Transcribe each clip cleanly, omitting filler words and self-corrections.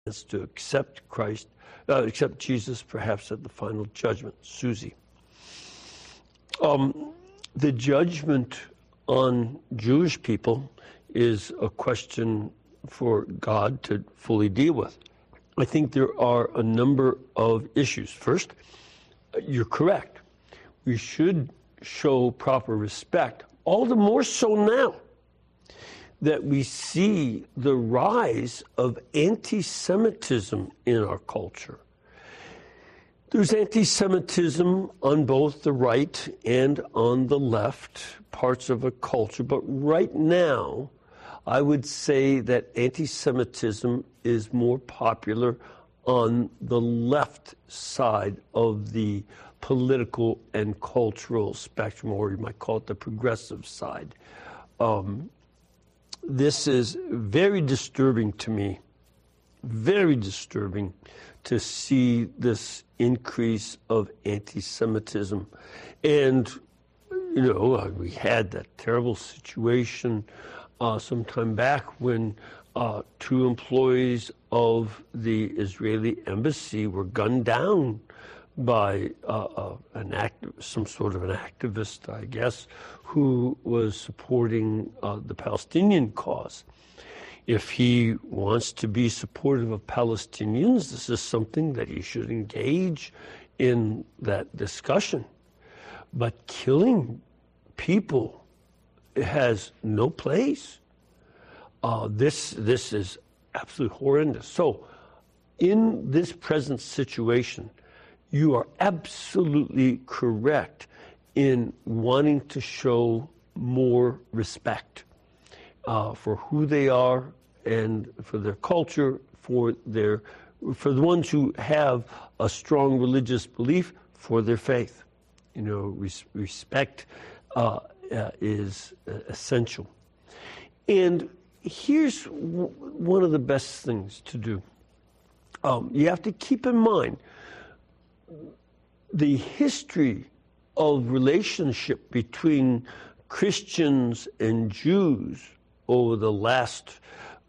to accept Christ, accept Jesus, perhaps at the final judgment. Susie. The judgment on Jewish people is a question for God to fully deal with. I think there are a number of issues. First, you're correct. We should show proper respect, all the more so now that we see the rise of anti-Semitism in our culture. There's anti-Semitism on both the right and on the left parts of a culture, but right now, I would say that anti-Semitism is more popular on the left side of the political and cultural spectrum, or you might call it the progressive side. This is very disturbing to me, very disturbing to see this increase of anti-Semitism. And, you know, we had that terrible situation some time back when two employees of the Israeli embassy were gunned down by some sort of an activist, I guess, who was supporting the Palestinian cause. If he wants to be supportive of Palestinians, this is something that he should engage in that discussion. But killing people has no place. This is absolutely horrendous. So, in this present situation, you are absolutely correct in wanting to show more respect for who they are and for their culture, for the ones who have a strong religious belief, for their faith. You know, respect is essential. And here's one of the best things to do. You have to keep in mind the history of relationship between Christians and Jews over the last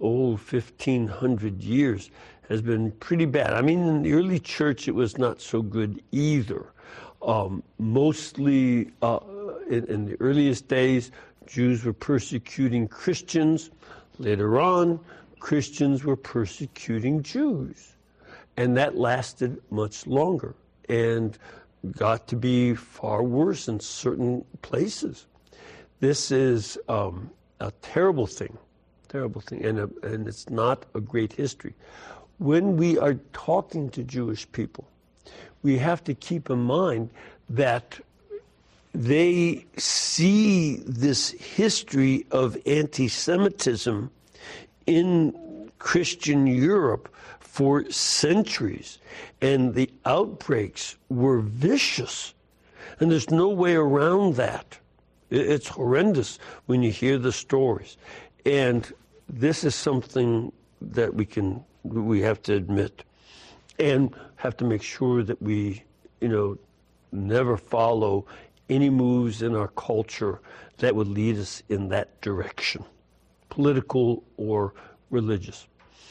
1,500 years has been pretty bad. I mean, in the early church, it was not so good either. Mostly in the earliest days, Jews were persecuting Christians. Later on, Christians were persecuting Jews. And that lasted much longer and got to be far worse in certain places. This is a terrible thing, and it's not a great history. When we are talking to Jewish people, we have to keep in mind that they see this history of anti-Semitism in Christian Europe for centuries, and the outbreaks were vicious, and there's no way around that. It's horrendous when you hear the stories, and this is something that we have to admit, and have to make sure that we, never follow any moves in our culture that would lead us in that direction, political or religious.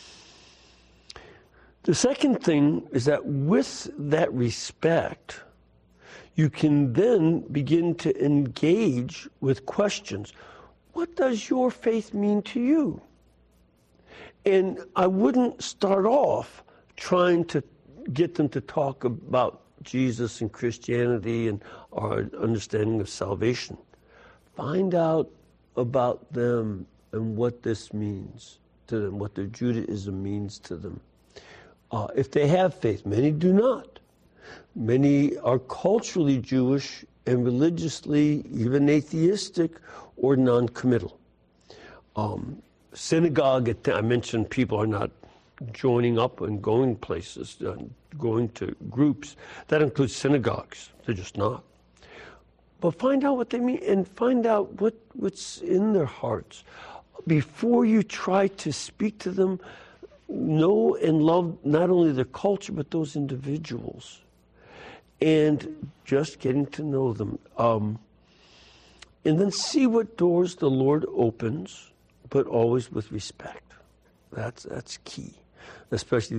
The second thing is that with that respect, you can then begin to engage with questions. What does your faith mean to you? And I wouldn't start off trying to get them to talk about Jesus and Christianity and our understanding of salvation. Find out about them and what this means to them, what their Judaism means to them. If they have faith, many do not. Many are culturally Jewish and religiously even atheistic or non-committal. Synagogue, I mentioned people are not joining up and going places, going to groups. That includes synagogues. They're just not. But find out what they mean and find out what's in their hearts. Before you try to speak to them, know and love not only their culture, but those individuals. And just getting to know them. And then see what doors the Lord opens, but always with respect. That's key. especially